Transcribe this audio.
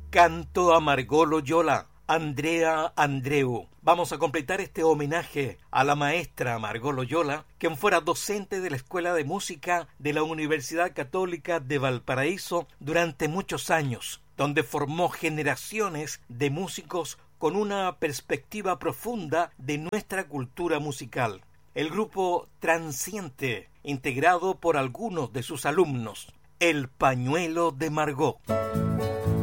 Canto a Margot Loyola, Andrea Andreu. Vamos a completar este homenaje a la maestra Margot Loyola, quien fuera docente de la Escuela de Música de la Universidad Católica de Valparaíso durante muchos años, donde formó generaciones de músicos con una perspectiva profunda de nuestra cultura musical. El grupo Transiente, integrado por algunos de sus alumnos, El Pañuelo de Margot.